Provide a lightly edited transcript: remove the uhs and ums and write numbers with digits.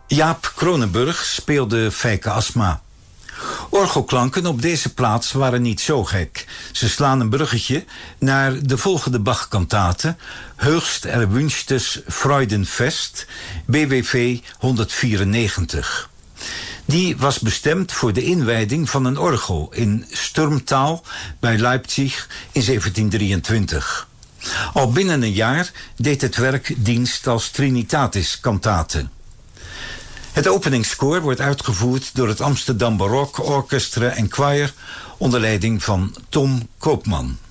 Jaap Kronenburg speelde Fijke Asma. Orgelklanken op deze plaats waren niet zo gek. Ze slaan een bruggetje naar de volgende Bach-kantate, Höchst erwünschtes Freudenfest, BWV 194. Die was bestemd voor de inwijding van een orgel in Sturmtal bij Leipzig in 1723. Al binnen een jaar deed het werk dienst als Trinitatis-kantate. Het openingskoor wordt uitgevoerd door het Amsterdam Barok Orchestra en Choir onder leiding van Tom Koopman.